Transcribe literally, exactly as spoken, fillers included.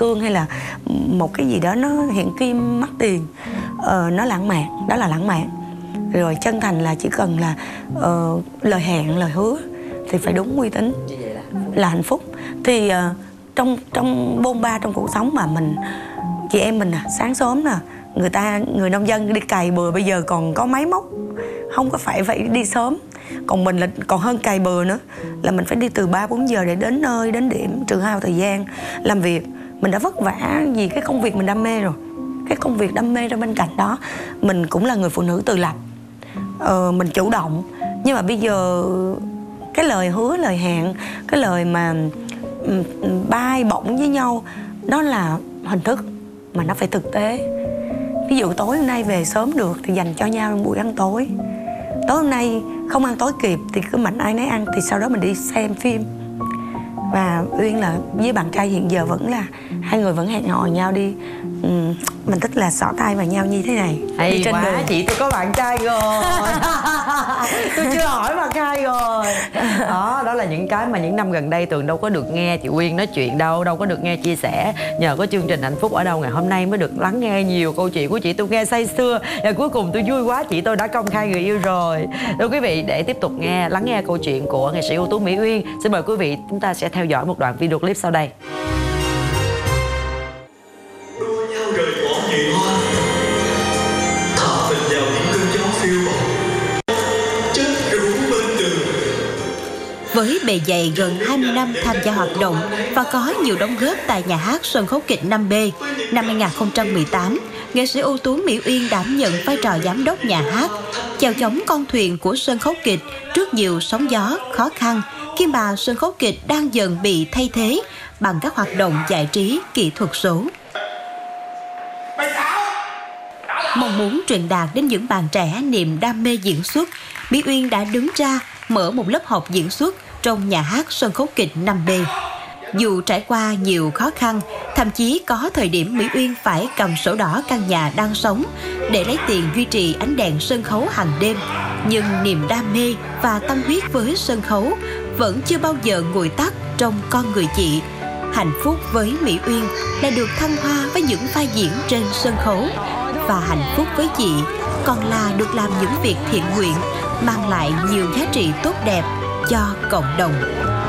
cương hay là một cái gì đó nó hiện kim mắc tiền, uh, nó lãng mạn, đó là lãng mạn. Rồi chân thành là chỉ cần là uh, lời hẹn, lời hứa thì phải đúng uy tín là hạnh phúc. Thì uh, trong trong bôn ba trong cuộc sống mà mình chị em mình à, sáng sớm nè, người ta người nông dân đi cày bừa bây giờ còn có máy móc, không có phải vậy đi sớm. Còn mình là còn hơn cày bừa nữa, là mình phải đi từ ba bốn giờ để đến nơi đến điểm, trừ hao thời gian làm việc. Mình đã vất vả vì cái công việc mình đam mê rồi, cái công việc đam mê ra bên cạnh đó mình cũng là người phụ nữ tự lập, ờ, mình chủ động. Nhưng mà bây giờ cái lời hứa, lời hẹn, cái lời mà bay bổng với nhau, đó là hình thức mà nó phải thực tế. Ví dụ tối hôm nay về sớm được thì dành cho nhau buổi ăn tối. Tối hôm nay không ăn tối kịp thì cứ mạnh ai nấy ăn, thì sau đó mình đi xem phim. Và Uyên là với bạn trai hiện giờ vẫn là hai người vẫn hẹn hò nhau đi, ừ, mình thích là xỏ tay vào nhau như thế này. Hay đi trên quá, đường. chị tôi có bạn trai rồi. Tôi chưa hỏi bạn trai rồi. Đó, đó là những cái mà những năm gần đây Tường đâu có được nghe chị Uyên nói chuyện đâu, đâu có được nghe chia sẻ. Nhờ có chương trình Hạnh Phúc Ở Đâu ngày hôm nay mới được lắng nghe nhiều câu chuyện của chị tôi nghe say sưa. Và cuối cùng tôi vui quá, chị tôi đã công khai người yêu rồi. Thưa quý vị, để tiếp tục nghe lắng nghe câu chuyện của nghệ sĩ ưu tú Mỹ Uyên, xin mời quý vị chúng ta sẽ theo dõi một đoạn video clip sau đây. Với bề dày gần hai mươi năm tham gia hoạt động và có nhiều đóng góp tại nhà hát sân khấu kịch năm B, năm hai nghìn không trăm mười tám, nghệ sĩ ưu tú Mỹ Uyên đảm nhận vai trò giám đốc nhà hát, chèo chống con thuyền của sân khấu kịch trước nhiều sóng gió, khó khăn khi mà sân khấu kịch đang dần bị thay thế bằng các hoạt động giải trí kỹ thuật số. Mong muốn truyền đạt đến những bạn trẻ niềm đam mê diễn xuất, Mỹ Uyên đã đứng ra mở một lớp học diễn xuất trong nhà hát sân khấu kịch năm B. Dù trải qua nhiều khó khăn, thậm chí có thời điểm Mỹ Uyên phải cầm sổ đỏ căn nhà đang sống để lấy tiền duy trì ánh đèn sân khấu hàng đêm, nhưng niềm đam mê và tâm huyết với sân khấu vẫn chưa bao giờ nguội tắt trong con người chị. Hạnh phúc với Mỹ Uyên là được thăng hoa với những vai diễn trên sân khấu, và hạnh phúc với chị còn là được làm những việc thiện nguyện mang lại nhiều giá trị tốt đẹp cho cộng đồng.